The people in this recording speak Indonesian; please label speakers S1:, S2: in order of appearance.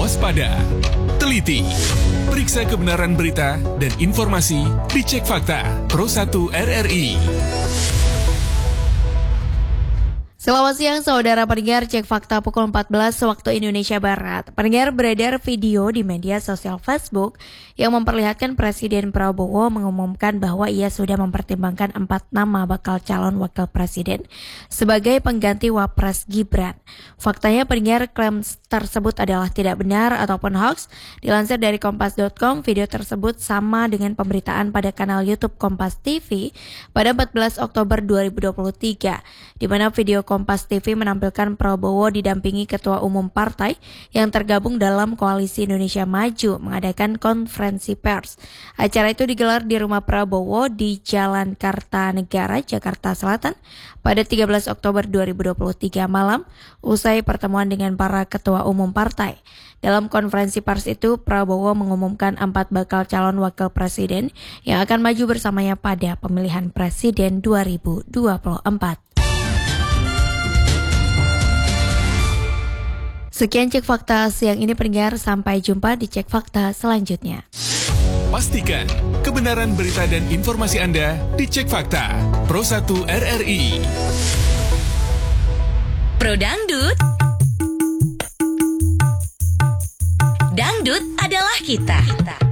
S1: waspada, teliti, periksa kebenaran berita dan informasi di Cek Fakta Pro 1 RRI.
S2: Selamat siang saudara pendengar Cek Fakta pukul 14 waktu Indonesia Barat. Pendengar, beredar video di media sosial Facebook yang memperlihatkan Presiden Prabowo mengumumkan bahwa ia sudah mempertimbangkan 4 nama bakal calon wakil presiden sebagai pengganti Wapres Gibran. Faktanya pendengar, klaim tersebut adalah tidak benar ataupun hoax. Dilansir dari kompas.com, video tersebut sama dengan pemberitaan pada kanal YouTube Kompas TV pada 14 Oktober 2023, di mana video Kompas TV menampilkan Prabowo didampingi Ketua Umum Partai yang tergabung dalam Koalisi Indonesia Maju mengadakan konferensi pers. Acara itu digelar di rumah Prabowo di Jalan Kartanegara, Jakarta Selatan pada 13 Oktober 2023 malam usai pertemuan dengan para Ketua Umum Partai. Dalam konferensi pers itu, Prabowo mengumumkan 4 bakal calon wakil presiden yang akan maju bersamanya pada pemilihan presiden 2024. Sekian Cek Fakta siang ini pendengar, sampai jumpa di Cek Fakta selanjutnya.
S1: Pastikan kebenaran berita dan informasi Anda di Cek Fakta Pro 1 RRI.
S3: Pro Dangdut. Dangdut adalah kita.